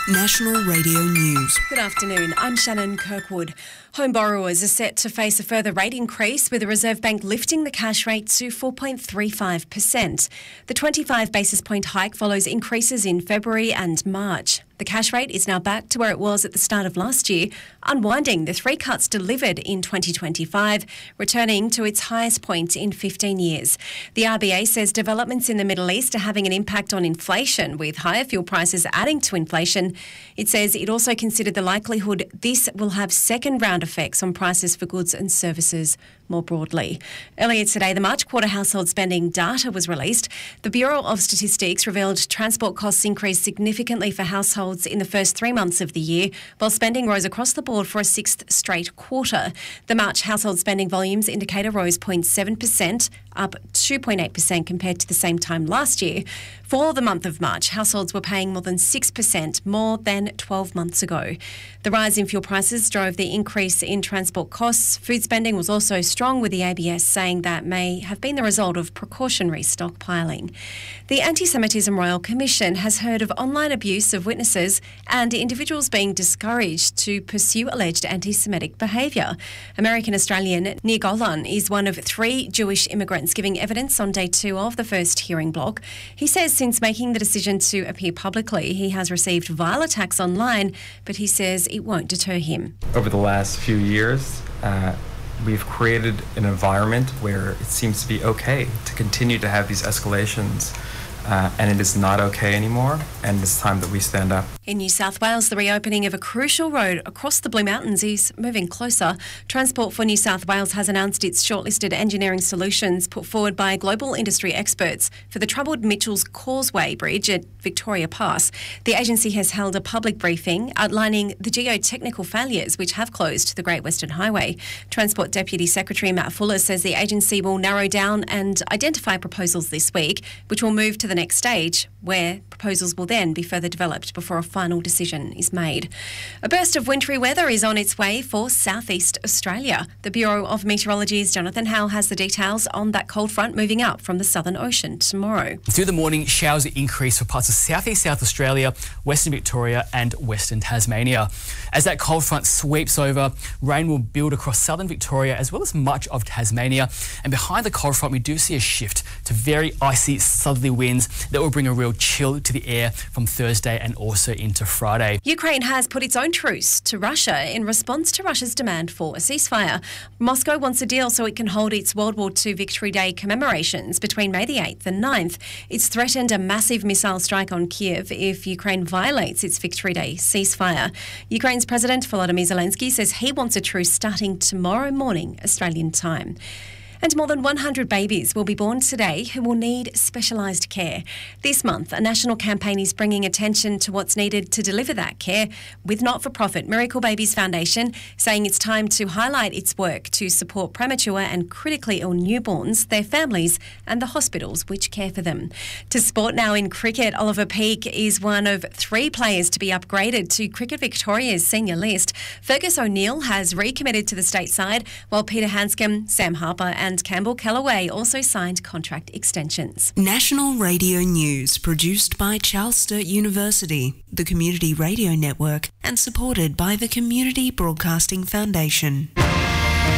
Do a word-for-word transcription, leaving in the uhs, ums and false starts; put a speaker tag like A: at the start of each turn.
A: National Radio News.
B: Good afternoon, I'm Shannon Kirkwood. Home borrowers are set to face a further rate increase, with the Reserve Bank lifting the cash rate to four point three five percent. The twenty-five basis point hike follows increases in February and March. The cash rate is now back to where it was at the start of last year, unwinding the three cuts delivered in twenty twenty-five, returning to its highest point in fifteen years. The R B A says developments in the Middle East are having an impact on inflation, with higher fuel prices adding to inflation. It says it also considered the likelihood this will have second-round effects on prices for goods and services more broadly. Earlier today, the March quarter household spending data was released. The Bureau of Statistics revealed transport costs increased significantly for households in the first three months of the year, while spending rose across the board for a sixth straight quarter. The March household spending volumes indicator rose zero point seven percent, up two point eight percent compared to the same time last year. For the month of March, households were paying more than six percent more than twelve months ago. The rise in fuel prices drove the increase in transport costs. Food spending was also strong, with the A B S saying that may have been the result of precautionary stockpiling. The Anti-Semitism Royal Commission has heard of online abuse of witnesses and individuals being discouraged to pursue alleged anti-Semitic behaviour. American-Australian Nir Golan is one of three Jewish immigrants giving evidence on day two of the first hearing block. He says since making the decision to appear publicly, he has received vile attacks online, but he says it won't deter him.
C: Over the last few years, uh, we've created an environment where it seems to be okay to continue to have these escalations. Uh, and it is not okay anymore, and it's time that we stand up.
B: In New South Wales, the reopening of a crucial road across the Blue Mountains is moving closer. Transport for New South Wales has announced its shortlisted engineering solutions put forward by global industry experts for the troubled Mitchell's Causeway Bridge at Victoria Pass. The agency has held a public briefing outlining the geotechnical failures which have closed the Great Western Highway. Transport Deputy Secretary Matt Fuller says the agency will narrow down and identify proposals this week, which will move to the next stage, where proposals will then be further developed before a final decision is made. A burst of wintry weather is on its way for southeast Australia. The Bureau of Meteorology's Jonathan Howell has the details on that cold front moving up from the southern ocean tomorrow.
D: Through the morning, showers increase for parts of southeast South Australia, western Victoria and western Tasmania. As that cold front sweeps over, rain will build across southern Victoria as well as much of Tasmania. And behind the cold front, we do see a shift to very icy southerly winds that will bring a real chill to the air from Thursday and also into Friday.
B: Ukraine has put its own truce to Russia in response to Russia's demand for a ceasefire. Moscow wants a deal so it can hold its World War Two Victory Day commemorations between May the eighth and ninth. It's threatened a massive missile strike on Kiev if Ukraine violates its Victory Day ceasefire. Ukraine's President Volodymyr Zelensky says he wants a truce starting tomorrow morning, Australian time. And more than one hundred babies will be born today who will need specialised care. This month, a national campaign is bringing attention to what's needed to deliver that care, with not-for-profit Miracle Babies Foundation saying it's time to highlight its work to support premature and critically ill newborns, their families and the hospitals which care for them. To sport now in cricket, Oliver Peake is one of three players to be upgraded to Cricket Victoria's senior list. Fergus O'Neill has recommitted to the state side, while Peter Hanscom, Sam Harper and Campbell Callaway also signed contract extensions.
A: National Radio News, produced by Charles Sturt University, the Community Radio Network, and supported by the Community Broadcasting Foundation.